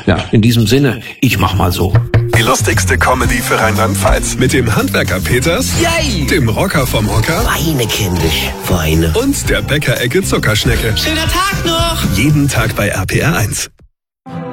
Ja, in diesem Sinne, ich mach mal so. Die lustigste Comedy für Rheinland-Pfalz. Mit dem Handwerker Peters, Yay! dem Rocker vom Hocker Weine, Kindisch, Weine. und der Bäckerecke Zuckerschnecke. Schöner Tag noch! Jeden Tag bei RPR 1.